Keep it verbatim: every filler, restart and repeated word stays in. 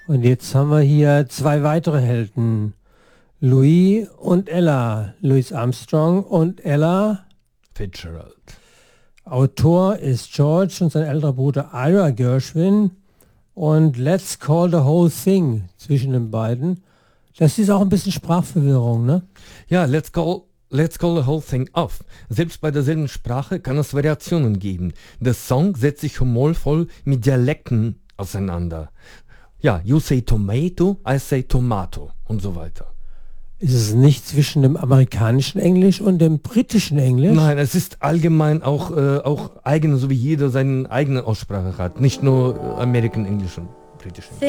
Und jetzt haben wir hier zwei weitere Helden. Louis und Ella. Louis Armstrong und Ella Fitzgerald. Autor ist George und sein älterer Bruder Ira Gershwin. Und Let's Call the Whole Thing zwischen den beiden. Das ist auch ein bisschen Sprachverwirrung, ne? Ja, let's call, let's call the whole thing off. Selbst bei derselben Sprache kann es Variationen geben. Der Song setzt sich humorvoll mit Dialekten auseinander. Ja, you say tomato, I say tomato und so weiter. Ist es nicht zwischen dem amerikanischen Englisch und dem britischen Englisch? Nein, es ist allgemein auch, äh, auch eigene, so wie jeder seine eigene Aussprache hat. Nicht nur äh, American English und British English.